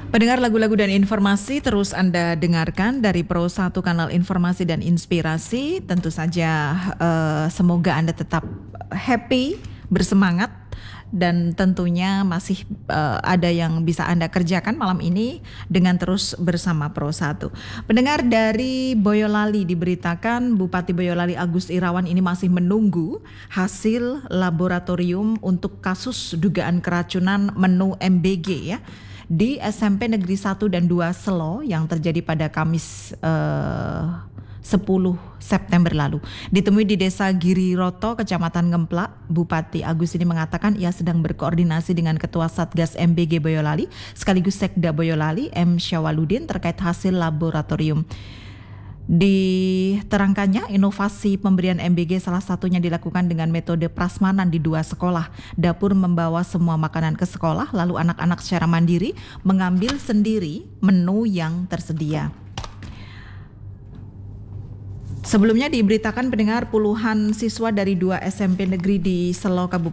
Pendengar lagu-lagu dan informasi terus Anda dengarkan dari Pro 1 Kanal Informasi dan Inspirasi. Tentu saja semoga Anda tetap happy, bersemangat, dan tentunya masih ada yang bisa Anda kerjakan malam ini dengan terus bersama Pro 1. Pendengar dari Boyolali diberitakan Bupati Boyolali Agus Irawan ini masih menunggu hasil laboratorium untuk kasus dugaan keracunan menu MBG ya di SMP Negeri 1 dan 2 Selo yang terjadi pada Kamis 10 September lalu. Ditemui di Desa Giriroto, Kecamatan Ngemplak, Bupati Agus ini mengatakan ia sedang berkoordinasi dengan Ketua Satgas MBG Boyolali sekaligus Sekda Boyolali M. Syawaludin terkait hasil laboratorium. Diterangkannya inovasi pemberian MBG salah satunya dilakukan dengan metode prasmanan di 2 sekolah. Dapur membawa semua makanan ke sekolah, lalu anak-anak secara mandiri mengambil sendiri menu yang tersedia. Sebelumnya diberitakan pendengar puluhan siswa dari 2 SMP negeri di Selo Kabupaten